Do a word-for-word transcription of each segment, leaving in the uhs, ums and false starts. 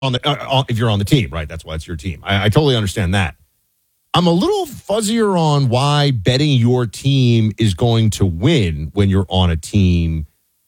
on the uh, if you're on the team, right? That's why it's your team. I, I totally understand that. I'm a little fuzzier on why betting your team is going to win when you're on a team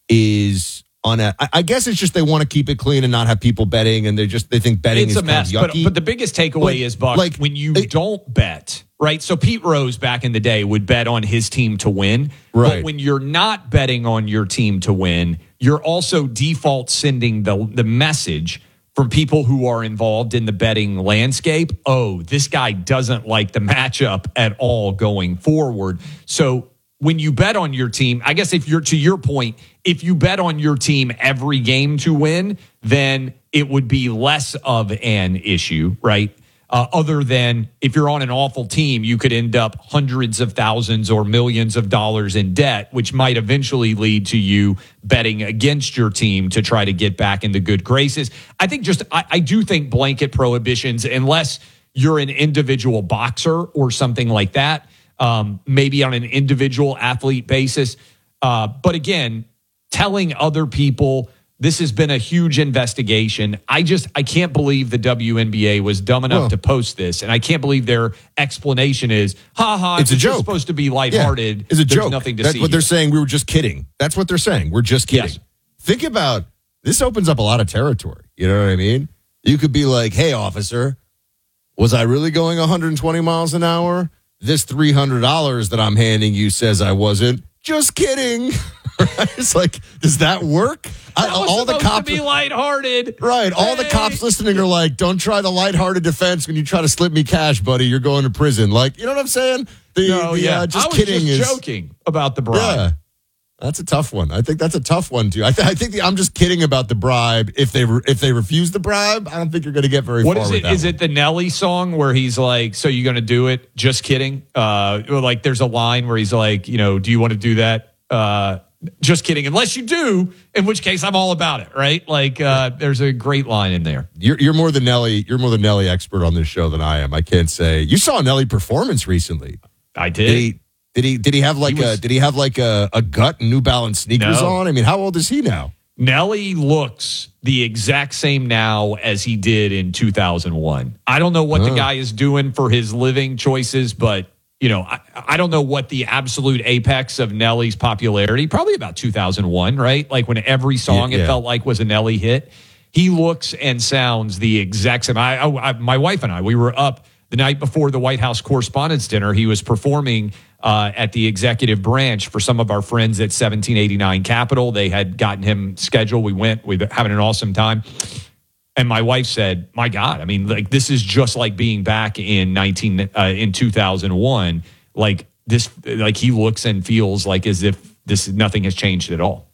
is on a. I, I guess it's just they want to keep it clean and not have people betting, and they just they think betting it's is a mess. kind of But, yucky. but the biggest takeaway Like- is, Buck, like, when you it- don't bet, right? So Pete Rose back in the day would bet on his team to win. Right. But when you're not betting on your team to win, you're also default sending the the message from people who are involved in the betting landscape. Oh, this guy doesn't like the matchup at all going forward. So when you bet on your team, I guess if you're to your point, if you bet on your team every game to win, then it would be less of an issue, right? Uh, other than if you're on an awful team, you could end up hundreds of thousands or millions of dollars in debt, which might eventually lead to you betting against your team to try to get back into good graces. I think just, I, I do think blanket prohibitions, unless you're an individual boxer or something like that, um, maybe on an individual athlete basis. Uh, but again, telling other people, this has been a huge investigation. I just, I can't believe the W N B A was dumb enough Well, to post this. And I can't believe their explanation is, ha ha, It's a just joke. supposed to be Yeah, lighthearted. it's a There's joke. nothing to That's see what they're here. saying. We were just kidding. That's what they're saying. We're just kidding. Yes. Think about this. Opens up a lot of territory. You know what I mean? You could be like, "Hey, officer, was I really going one hundred twenty miles an hour? This three hundred dollars that I'm handing you says I wasn't. Just kidding." Right? It's like, does that work? I, That was all the supposed cops, to be lighthearted. right? All the Hey. cops listening are like, "Don't try the lighthearted defense when you try to slip me cash, buddy. You're going to prison." Like, you know what I'm saying? The, No, the, yeah. uh, just I was kidding just is joking about the bribe. yeah. That's a tough one. I think that's a tough one too. I, th- I think the, I'm just kidding about the bribe. If they re- if they refuse the bribe, I don't think you're going to get very What far is with it? that Is one. it the Nelly song where he's like, "So you going to do it?" Just kidding. Uh, or like there's a line where he's like, you know, "Do you want to do that?" Uh, just kidding. Unless you do, in which case I'm all about it. Right? Like uh, there's a great line in there. You're, you're more the Nelly. You're more the Nelly expert on this show than I am. I can't say. You saw a Nelly performance recently. I did. Did he? Did he? Did he have like He was- a? Did he have like a, a gut and New Balance sneakers No. on? I mean, how old is he now? Nelly looks the exact same now as he did in two thousand one. I don't know what the Oh. guy is doing for his living choices, but you know, I, I don't know what the absolute apex of Nelly's popularity, probably about two thousand one, right? Like when every song Yeah, it yeah. felt like was a Nelly hit. He looks and sounds the exact same. I, I, I, my wife and I, we were up the night before the White House Correspondents' Dinner. He was performing uh, at the executive branch for some of our friends at seventeen eighty-nine Capitol. They had gotten him scheduled. We went. We were having an awesome time. And my wife said, "My God, I mean, like this is just like being back in nineteen uh, in two thousand one. Like this, like he looks and feels like as if this nothing has changed at all."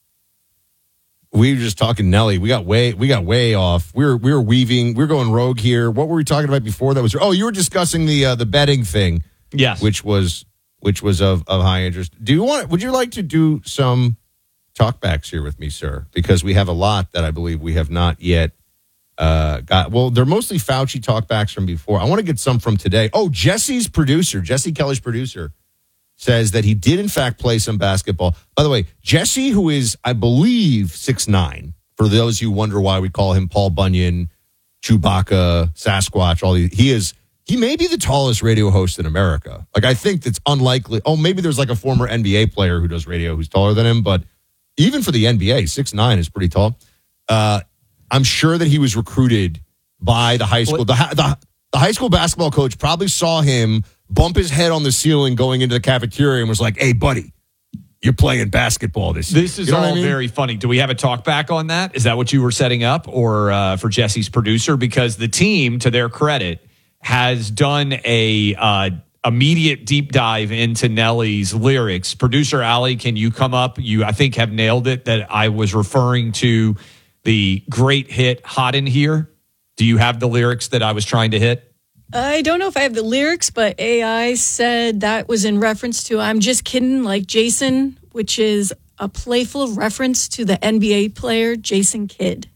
We were just talking Nelly. We got way we got way off. We were we were weaving. We were going rogue here. What were we talking about before that was? Oh, you were discussing the uh, the betting thing. Yes, which was which was of, of high interest. Do you want? Would you like to do some talkbacks here with me, sir? Because we have a lot that I believe we have not yet uh, got. Well, they're mostly Fauci talkbacks from before. I want to get some from today. Oh, Jesse's producer, Jesse Kelly's producer, says that he did in fact play some basketball. By the way, Jesse, who is I believe six nine. For those who wonder why we call him Paul Bunyan, Chewbacca, Sasquatch, all these, he is. He may be the tallest radio host in America. Like, I think that's unlikely. Oh, maybe there's like a former N B A player who does radio who's taller than him. But even for the N B A, six nine is pretty tall. Uh, I'm sure that he was recruited by the high school. The, the, the high school basketball coach probably saw him bump his head on the ceiling going into the cafeteria and was like, "Hey, buddy, you're playing basketball this year." This is You know what all I mean? very funny. Do we have a talk back on that? Is that what you were setting up or uh, for Jesse's producer? Because the team, to their credit, has done a uh, immediate deep dive into Nelly's lyrics. Producer Ali, can you come up? You, I think, have nailed it that I was referring to the great hit Hot in Here. Do you have the lyrics that I was trying to hit? I don't know if I have the lyrics, but A I said that was in reference to I'm Just Kidding, like Jason, which is a playful reference to the N B A player Jason Kidd.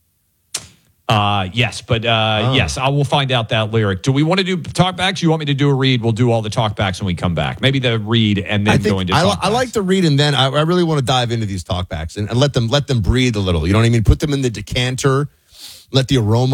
Uh, yes, but uh, Oh. yes, I will find out that lyric. Do we want to do talkbacks? You want me to do a read? We'll do all the talkbacks when we come back. Maybe the read and then I think go into I, li- talkbacks. I like to read and then I, I really want to dive into these talkbacks and, and let them let them breathe a little. You know what I mean? Put them in the decanter, let the aroma